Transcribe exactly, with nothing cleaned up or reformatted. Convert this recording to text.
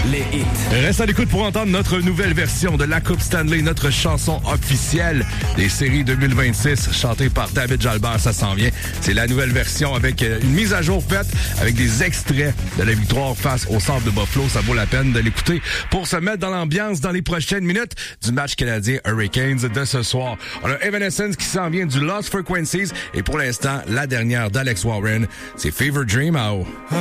les hits. Reste à l'écoute pour entendre notre nouvelle version de la Coupe Stanley, notre chanson officielle des séries deux mille vingt-six, chantée par David Jalbert, ça s'en vient. C'est la nouvelle version avec une mise à jour faite, avec des extraits de la victoire face au Centre de Buffalo. Ça vaut la peine de l'écouter pour se mettre dans l'ambiance dans les prochaines minutes du match canadien Hurricanes de ce soir. On a Evanescence qui s'en vient du Lost Frequencies et pour l'instant, la dernière d'Alex Warren, c'est Fever Dream.